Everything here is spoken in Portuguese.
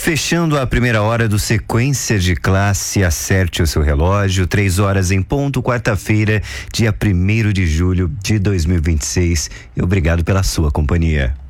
Fechando a primeira hora do Sequência de Classe, acerte o seu relógio, 3 horas em ponto, quarta-feira, dia 1º de julho de 2026. E obrigado pela sua companhia.